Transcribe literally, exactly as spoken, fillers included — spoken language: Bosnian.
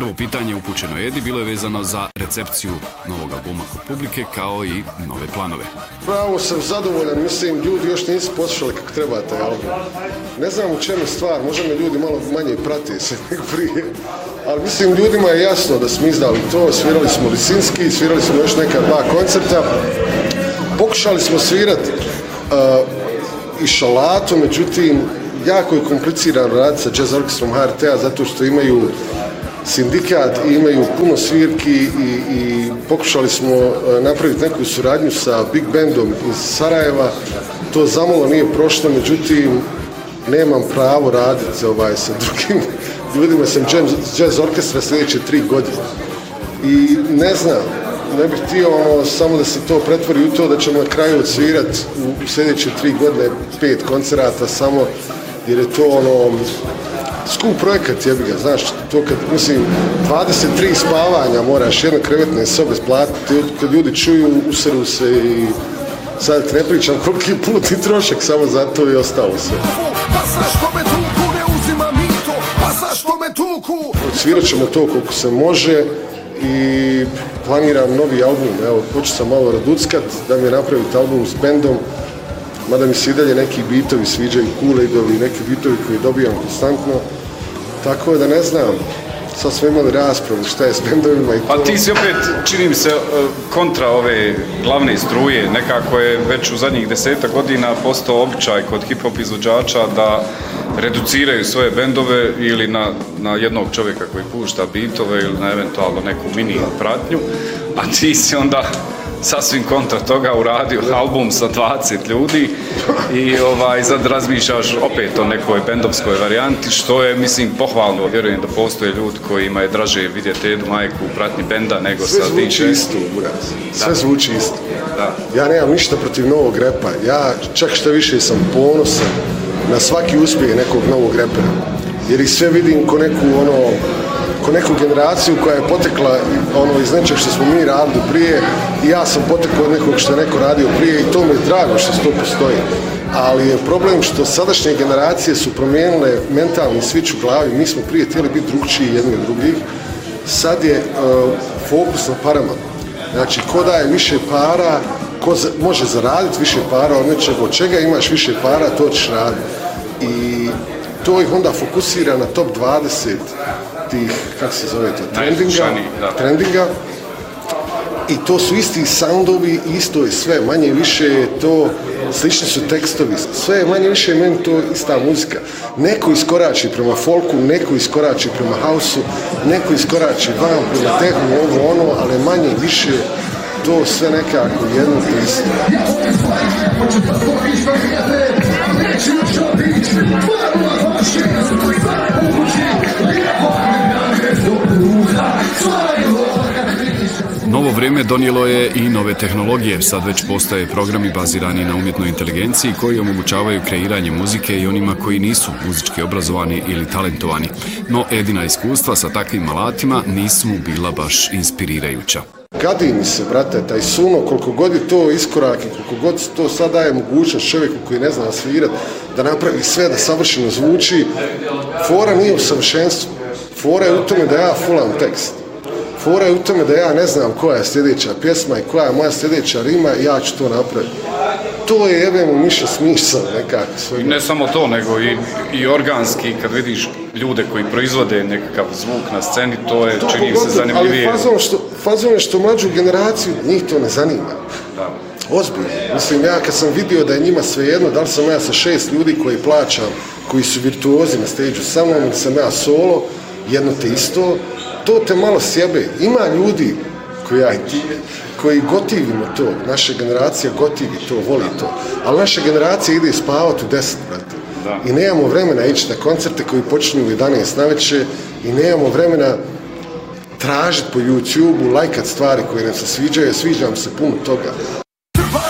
Prvo pitanje upućeno Edi bilo je vezano za recepciju novog albuma kod publike kao i nove planove. Pravo sam zadovoljan, mislim ljudi još nisu poslušali kako treba taj album. Ne znam u čemu stvar, možda me ljudi malo manje prate se nego prije. Ali mislim ljudima je jasno da smo izdali to, svirali smo Lisinski, svirali smo još neka dva koncerta. Pokušali smo svirati uh, i Šalatu, međutim jako je kompliciran raditi sa jazz orkestrom H R T-a zato što imaju sindikat i imaju puno svirki i, i pokušali smo napraviti neku suradnju sa Big Bandom iz Sarajeva. To zamalo nije prošlo, međutim nemam pravo raditi ovaj, sa drugim ljudima, sam jazz, jazz orkestra sljedeće tri godine. I ne znam, ne bih htio ono, samo da se to pretvori u to da ćemo na kraju odsvirati u, u sljedeće tri godine pet koncerata samo jer je to ono skup projekat, jebi ga, znaš, to kad, mislim, dvadeset tri spavanja moraš jedno krevetne sobe splatiti, kad ljudi čuju, useru se i sad ne pričam koliki putni trošak samo za to i ostalo sve. Odsvirat ćemo to koliko se može i planiram novi album, evo, hoću sam malo raduckat da mi je napraviti album s bendom, mada mi se i dalje neki bitovi sviđaju, Kool-Aidovi, neki bitovi koji dobijam konstantno, tako da ne znam, sad smo imali raspravu šta je s bendovima i to. Pa ti si opet, čini mi se, kontra ove glavne struje, nekako je već u zadnjih deseta godina postao običaj kod hip-hop izvođača da reduciraju svoje bendove ili na, na jednog čovjeka koji pušta bitove ili na eventualno neku mini pratnju, a ti si onda sasvim kontra toga uradio album sa dvadeset ljudi i ovaj, sad razmišljaš opet o nekoj bendovskoj varijanti, što je, mislim, pohvalno. Vjerujem da postoje ljudi kojima je draže vidjeti Edu Majku u pratnji benda nego sve sa zvuči D J. isto, buraz. Sve da. zvuči isto. Da. Ja nemam ništa protiv novog repa. Ja čak što više sam ponosan na svaki uspjeh nekog novog repera. Jer ih sve vidim ko neku ono ko neku generaciju koja je potekla ono iz nečeg što smo mi radili prije i ja sam potekao od nekog što je neko radio prije i to mi je drago što to postoji. Ali je problem što sadašnje generacije su promijenile mentalni switch u glavi. Mi smo prije htjeli biti drugčiji jedni od drugih. Sad je uh, fokus na parama. Znači, ko daje više para, ko za, može zaraditi više para od nečeg, od čega imaš više para, to ćeš raditi. I to ih onda fokusira na top dvadeset tih, kako se zove to, trendinga, trendinga. I to su isti soundovi, isto je sve, manje i više je to, slični su tekstovi, sve je manje i više meni to ista muzika. Neko iskorači prema folku, neko iskorači prema houseu, neko iskorači van, prema tehnu, ovo ono, ali manje i više to sve nekako jedno te isto. Novo vrijeme donijelo je i nove tehnologije. Sad već postoje programi bazirani na umjetnoj inteligenciji koji omogućavaju kreiranje muzike i onima koji nisu muzički obrazovani ili talentovani. No Edina iskustva sa takvim alatima nisu mu bila baš inspirirajuća. Gadi mi se, brate, taj suno, koliko god je to iskorak i koliko god to sad daje mogućnost čovjeku koji ne zna svirati, da napravi sve, da savršeno zvuči, fora nije u savršenstvu. Fora je u tome da ja fulam tekst. Fora je u tome da ja ne znam koja je sljedeća pjesma i koja je moja sljedeća rima i ja ću to napraviti. To je jebemo miša smisao nekako. Svoj. Ne samo to, nego i, i organski, kad vidiš ljude koji proizvode nekakav zvuk na sceni, to je, to čini se zanimljivije. Ali fazon što, fazon je što mlađu generaciju, njih to ne zanima. Da. Ozbiljno. Mislim, ja kad sam vidio da je njima svejedno, da li sam ja sa šest ljudi koji plaćam, koji su virtuozi na stage-u sa mnom, ili sam ja solo, jedno te isto, to te malo sjebe. Ima ljudi koji, ja, koji gotivimo to, naša generacija gotivi to, voli to, ali naša generacija ide spavati u deset, brate. Da. I nemamo vremena ići na koncerte koji počinju u jedanaest navečer i nemamo vremena tražiti po YouTube-u, lajkat stvari koje nam se sviđaju, sviđa nam se puno toga.